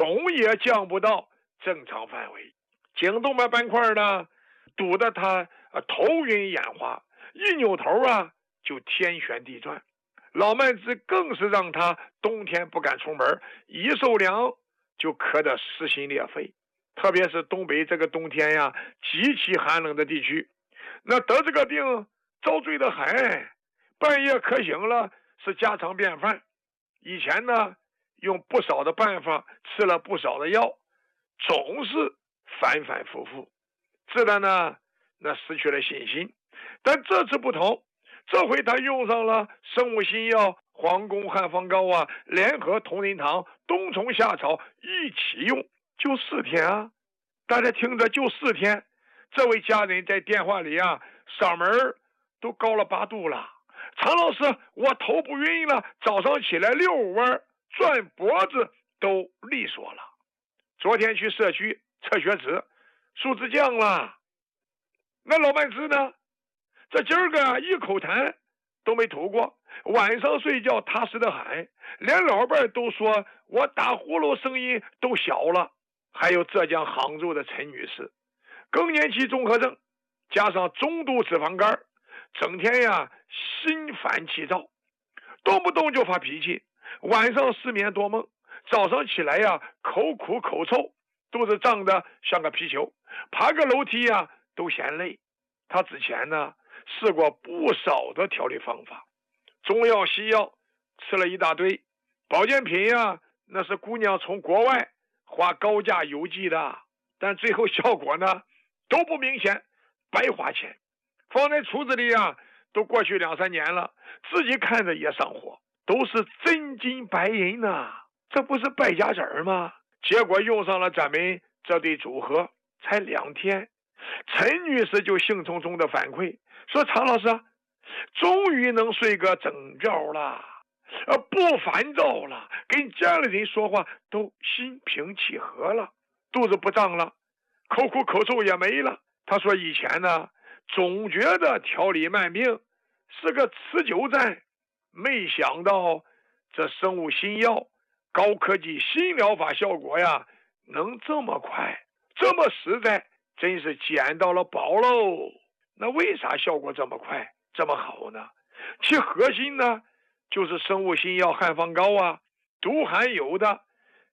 总也降不到正常范围。颈动脉斑块呢，堵得他头晕眼花，一扭头啊就天旋地转。老麦子更是让他冬天不敢出门，一受凉就咳得撕心裂肺。特别是东北这个冬天呀，极其寒冷的地区，那得这个病遭罪的很，半夜咳醒了是家常便饭。以前呢，用不少的办法，吃了不少的药，总是反反复复，治的呢，那失去了信心。但这次不同，这回他用上了生物新药黄宫汉方膏啊，联合同仁堂、冬虫夏草一起用，就4天啊！大家听着，就4天。这位家人在电话里啊，嗓门都高了8度了。常老师，我头不晕了，早上起来遛弯、转脖子都利索了。昨天去社区测血脂，数值降了。那老麦子呢？这今儿个一口痰都没吐过，晚上睡觉踏实的很，连老伴都说我打呼噜声音都小了。还有浙江杭州的陈女士，更年期综合症加上中度脂肪肝，整天呀心烦气躁，动不动就发脾气，晚上失眠多梦，早上起来呀口苦口臭，肚子胀得像个皮球，爬个楼梯呀都嫌累。他之前呢试过不少的调理方法，中药西药吃了一大堆，保健品呀那是姑娘从国外花高价邮寄的，但最后效果呢都不明显，白花钱。放在橱子里啊都过去2、3年了，自己看着也上火，都是真金白银呐，这不是败家子儿吗？结果用上了咱们这对组合，才2天，陈女士就兴冲冲的反馈说，常老师终于能睡个整觉了，不烦躁了，跟家里人说话都心平气和了，肚子不胀了，口苦口臭也没了。他说以前呢总觉得调理慢病是个持久战，没想到这生物新药高科技新疗法效果呀能这么快这么实在，真是捡到了宝喽。那为啥效果这么快这么好呢？其核心呢就是生物新药汉方膏啊，独含有的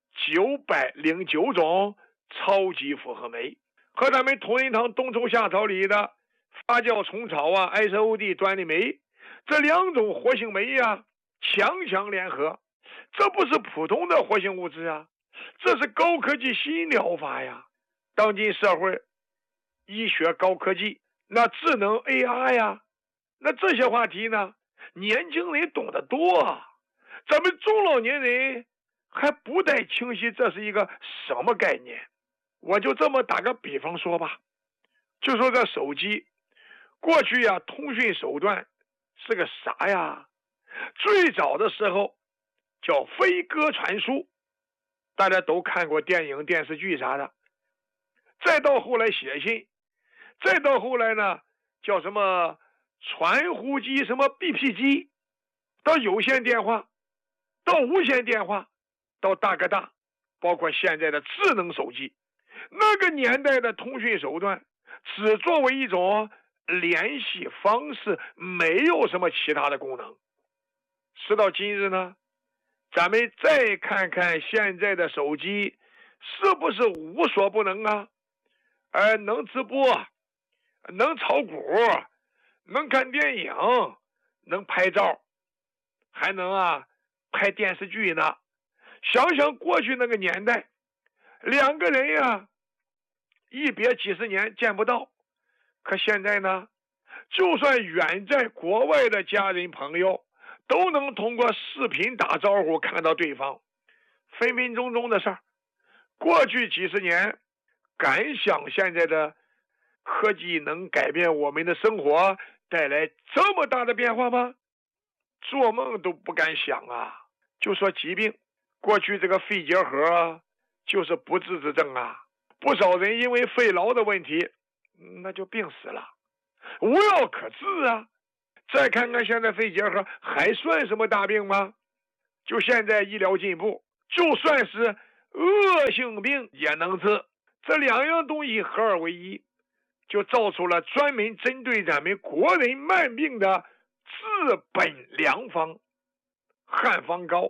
909种超级复合酶，和咱们同仁堂冬虫夏草里的发酵虫草啊 SOD 端粒酶，这2种活性酶呀强联合，这不是普通的活性物质啊，这是高科技新疗法呀。当今社会医学高科技，那智能 AI 呀，那这些话题呢年轻人懂得多啊，咱们中老年人还不太清晰这是一个什么概念。我就这么打个比方说吧，就说这手机过去呀通讯手段是个啥呀？最早的时候叫飞鸽传书，大家都看过电影电视剧啥的，再到后来写信，再到后来呢叫什么传呼机，什么 BP 机，到有线电话，到无线电话，到大哥大，包括现在的智能手机。那个年代的通讯手段只作为一种联系方式，没有什么其他的功能。时到今日呢，咱们再看看现在的手机是不是无所不能啊？能直播，能炒股，能看电影，能拍照，还能拍电视剧呢。想想过去那个年代，2个人呀一别几十年见不到，可现在呢就算远在国外的家人朋友都能通过视频打招呼看到对方，分分钟钟的事儿。过去几十年，敢想现在的科技能改变我们的生活，带来这么大的变化吗？做梦都不敢想啊。就说疾病，过去这个肺结核就是不治之症啊，不少人因为肺痨的问题那就病死了，无药可治啊。再看看现在肺结核还算什么大病吗？就现在医疗进步，就算是恶性病也能治。这两样东西合二为一，就造出了专门针对咱们国人慢病的治本良方——汉方膏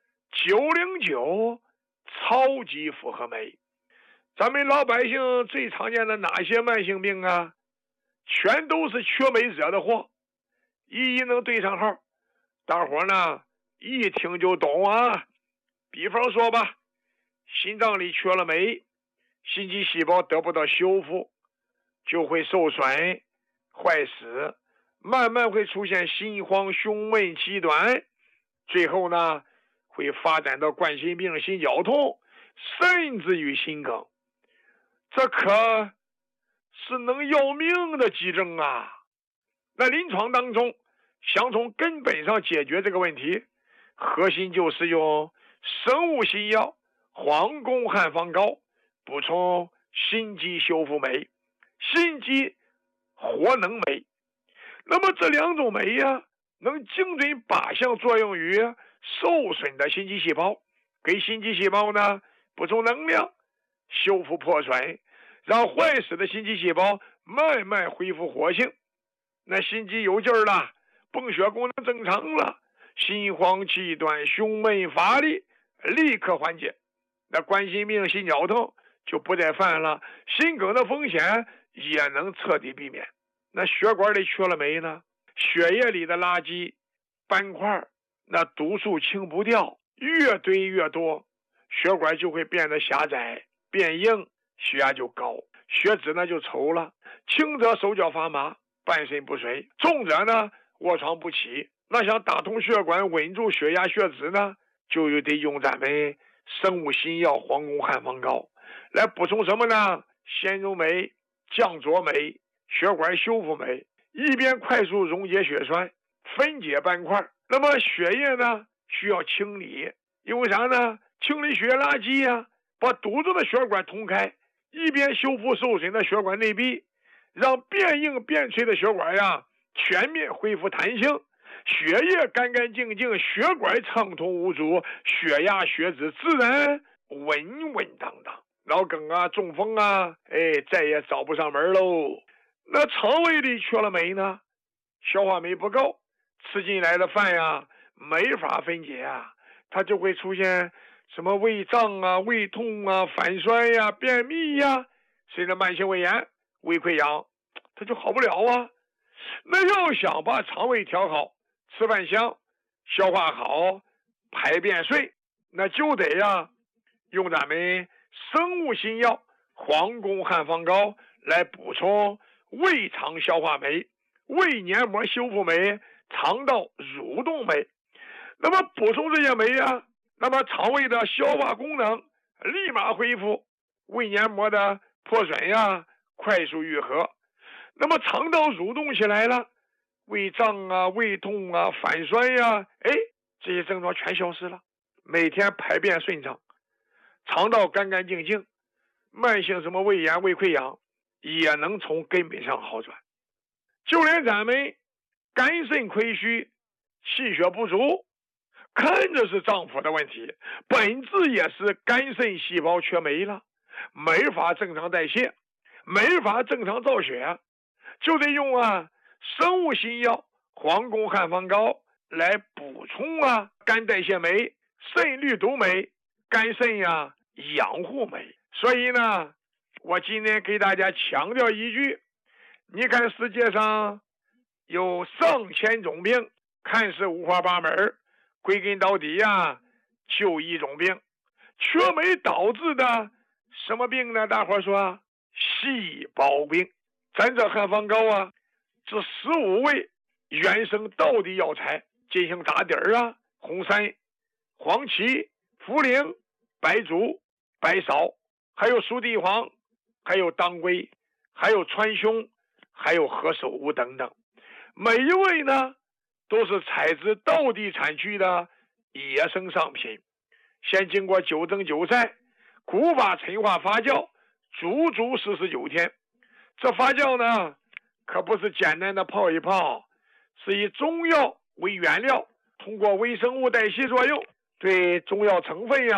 909超级复合酶。咱们老百姓最常见的哪些慢性病啊？全都是缺酶惹的祸，一能对上号，大伙呢一听就懂啊。比方说吧，心脏里缺了酶，心肌细胞得不到修复，就会受损坏死，慢慢会出现心慌、胸闷、气短，最后呢会发展到冠心病、心绞痛，甚至于心梗。这可是能要命的急症啊！那临床当中想从根本上解决这个问题，核心就是用生物新药黄宫汉方膏补充心肌修复酶、心肌活能酶。那么这两种酶呀，能精准靶向作用于受损的心肌细胞，给心肌细胞呢补充能量，修复破损，让坏死的心肌细胞慢慢恢复活性。那心肌有劲儿了，泵血功能正常了，心慌气短、胸闷乏力立刻缓解，那冠心病、心绞痛就不再犯了，心梗的风险也能彻底避免。那血管里缺了酶呢，血液里的垃圾斑块，那毒素清不掉，越堆越多，血管就会变得狭窄变硬，血压就高，血脂呢就稠了，轻则手脚发麻，半身不遂，重者呢卧床不起。那想打通血管稳住血压血脂呢，就得用咱们生物新药黄宫汉方膏来补充什么呢？纤溶酶、降浊酶、血管修复酶，一边快速溶解血栓，分解斑块。那么血液呢需要清理，因为啥呢？清理血液垃圾呀，把堵住的血管通开，一边修复受损的血管内壁，让变硬变脆的血管呀全面恢复弹性，血液干干净净，血管畅通无阻，血压血脂自然稳稳当当，脑梗啊、中风啊，再也找不上门喽。那肠胃里缺了酶呢，消化酶不够，吃进来的饭呀没法分解啊，它就会出现什么胃胀啊、胃痛啊、反酸呀、便秘呀，甚至慢性胃炎、胃溃疡，它就好不了啊。那要想把肠胃调好，吃饭香，消化好，排便顺，那就得用咱们生物新药黄宫汉方膏来补充胃肠消化酶、胃黏膜修复酶、肠道蠕动酶。那么补充这些酶那么肠胃的消化功能立马恢复，胃黏膜的破损快速愈合。那么肠道蠕动起来了，胃胀啊、胃痛啊、反酸这些症状全消失了，每天排便顺畅，肠道干干净净，慢性什么胃炎、胃溃疡也能从根本上好转。就连咱们肝肾亏虚、气血不足，看着是脏腑的问题，本质也是肝肾细胞缺酶了，没法正常代谢，没法正常造血，就得用生物新药黄宫汉方膏来补充肝代谢酶、肾绿毒酶、肝肾养护酶。所以呢，我今天给大家强调一句，你看世界上有上千种病，看似五花八门，归根到底就一种病，缺酶导致的什么病呢？大伙说细胞病。咱这汉方膏这15味原生道地药材进行打底红参、黄芪、茯苓、白术、白芍，还有熟地黄，还有当归，还有川芎，还有何首乌等等，每一味呢都是采自道地产区的野生商品，先经过9蒸9晒，古法陈化发酵，足足49天。这发酵呢可不是简单的泡一泡，是以中药为原料，通过微生物代谢作用，对中药成分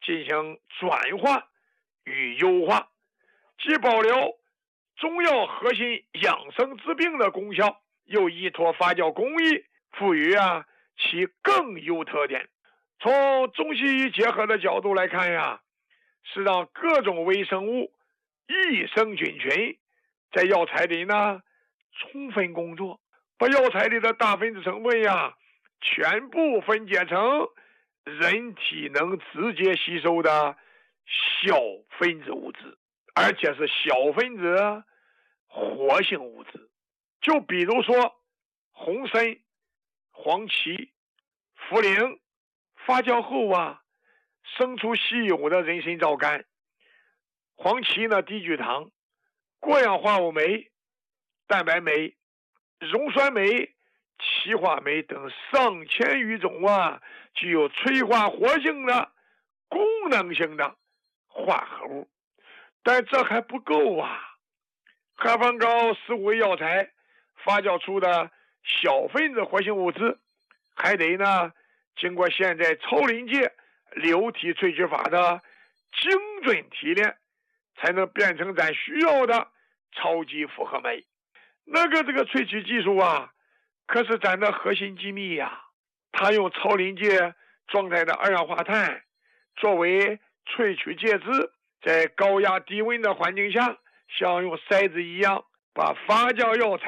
进行转化与优化，既保留中药核心养生治病的功效，又依托发酵工艺赋予其更有特点。从中西医结合的角度来看是让各种微生物、益生菌群在药材里充分工作，把药材里的大分子成分全部分解成人体能直接吸收的小分子物质，而且是小分子活性物质。就比如说红参、黄芪、茯苓发酵后生出稀有的人参皂苷，黄芪低聚糖、过氧化物酶、蛋白酶、溶酸酶、歧化酶等上千余种具有催化活性的功能性的化合物。但这还不够汉方膏15味药材发酵出的小分子活性物质，还得经过现在超临界流体萃取法的精准提炼，才能变成咱需要的超级复合酶。这个萃取技术可是咱的核心机密它用超临界状态的二氧化碳作为萃取介质，在高压低温的环境下，像用筛子一样把发酵药材